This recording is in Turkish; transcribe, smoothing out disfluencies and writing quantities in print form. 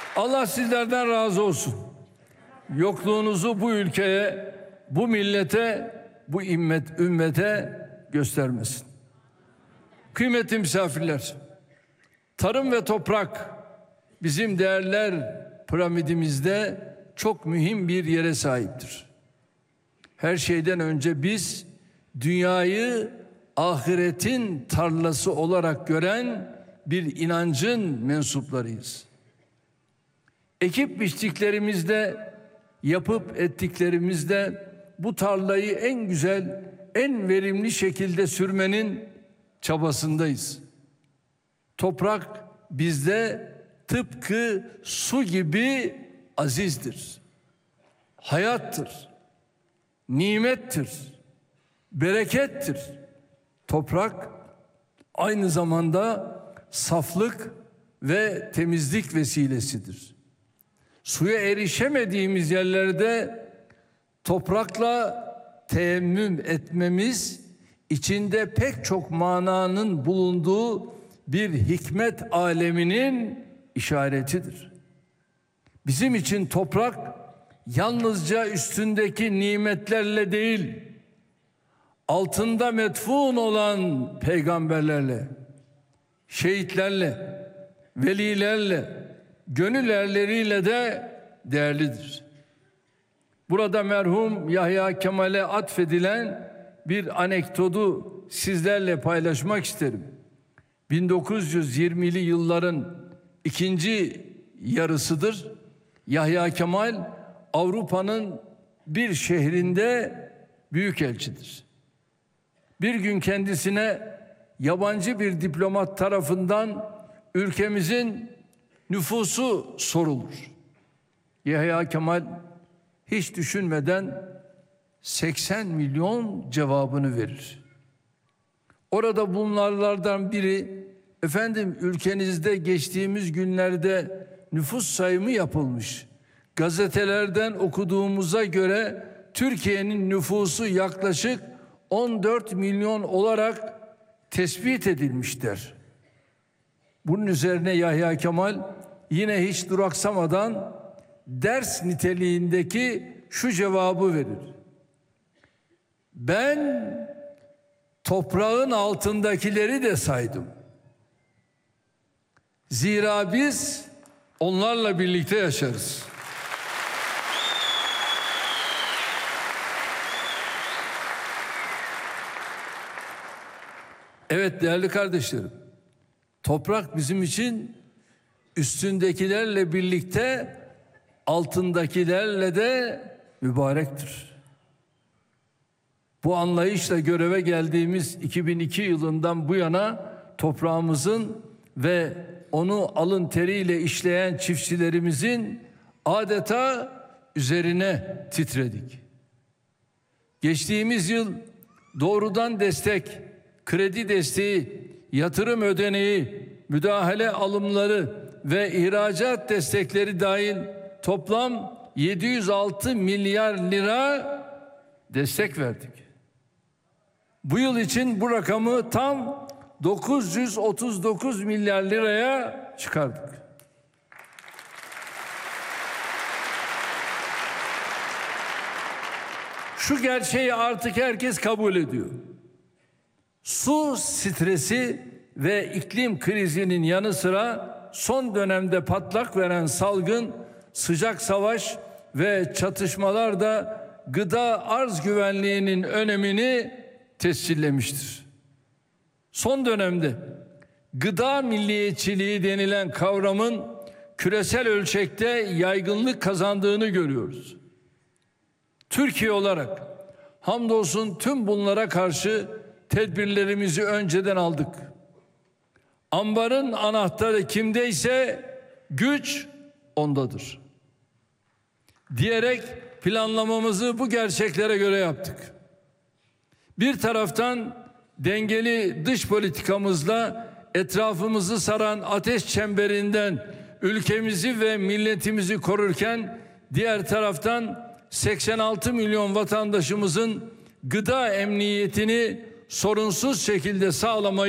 Allah sizlerden razı olsun. Yokluğunuzu bu ülkeye, bu millete, bu ümmete göstermesin. Kıymetli misafirler, tarım ve toprak bizim değerler piramidimizde çok mühim bir yere sahiptir. Her şeyden önce biz dünyayı ahiretin tarlası olarak gören bir inancın mensuplarıyız. Ekip biçtiklerimizde, yapıp ettiklerimizde bu tarlayı en güzel, en verimli şekilde sürmenin çabasındayız. Toprak bizde tıpkı su gibi azizdir. Hayattır, nimettir, berekettir. Toprak aynı zamanda saflık ve temizlik vesilesidir. Suya erişemediğimiz yerlerde toprakla teyemmüm etmemiz içinde pek çok mananın bulunduğu bir hikmet aleminin işaretidir. Bizim için toprak yalnızca üstündeki nimetlerle değil, altında metfun olan peygamberlerle, şehitlerle, velilerle, gönül erleriyle de değerlidir. Burada merhum Yahya Kemal'e atfedilen bir anekdotu sizlerle paylaşmak isterim. 1920'li yılların ikinci yarısıdır. Yahya Kemal Avrupa'nın bir şehrinde büyükelçidir. Bir gün kendisine yabancı bir diplomat tarafından ülkemizin nüfusu sorulur. Yahya Kemal hiç düşünmeden 80 milyon cevabını verir. Orada bulunanlardan biri, efendim ülkenizde geçtiğimiz günlerde nüfus sayımı yapılmış. Gazetelerden okuduğumuza göre Türkiye'nin nüfusu yaklaşık 14 milyon olarak tespit edilmiştir. Bunun üzerine Yahya Kemal yine hiç duraksamadan ders niteliğindeki şu cevabı verir. Ben toprağın altındakileri de saydım. Zira biz onlarla birlikte yaşarız. Evet değerli kardeşlerim, toprak bizim için üstündekilerle birlikte altındakilerle de mübarektir. Bu anlayışla göreve geldiğimiz 2002 yılından bu yana toprağımızın ve onu alın teriyle işleyen çiftçilerimizin adeta üzerine titredik. Geçtiğimiz yıl doğrudan destek, kredi desteği, yatırım ödeneği, müdahale alımları ve ihracat destekleri dahil toplam 706 milyar lira destek verdik. Bu yıl için bu rakamı tam 939 milyar liraya çıkardık. Şu gerçeği artık herkes kabul ediyor. Su stresi ve iklim krizinin yanı sıra son dönemde patlak veren salgın, sıcak savaş ve çatışmalar da gıda arz güvenliğinin önemini tescillemiştir. Son dönemde gıda milliyetçiliği denilen kavramın küresel ölçekte yaygınlık kazandığını görüyoruz. Türkiye olarak hamdolsun tüm bunlara karşı tedbirlerimizi önceden aldık. Ambarın anahtarı kimdeyse güç ondadır diyerek planlamamızı bu gerçeklere göre yaptık. Bir taraftan dengeli dış politikamızla etrafımızı saran ateş çemberinden ülkemizi ve milletimizi korurken, diğer taraftan 86 milyon vatandaşımızın gıda emniyetini sorunsuz şekilde sağlamayı